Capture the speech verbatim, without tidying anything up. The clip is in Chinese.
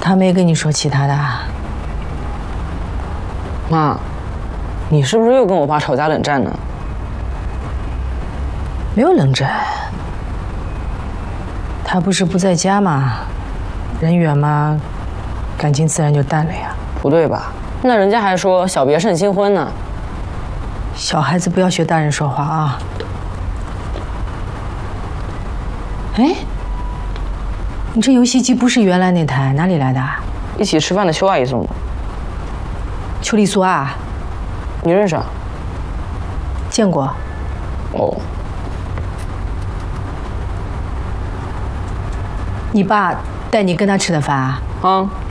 他没跟你说其他的啊？ 妈，你是不是又跟我爸吵架冷战呢？ 没有冷战，他不是不在家吗？人远嘛，感情自然就淡了呀。 不对吧？那人家还说小别胜新婚呢。 小孩子不要学大人说话啊！哎，你这游戏机不是原来那台，哪里来的？ 一起吃饭的邱阿姨送的。 邱丽苏啊？ 你认识啊？ 见过。 哦。 你爸带你跟他吃的饭啊？ 啊。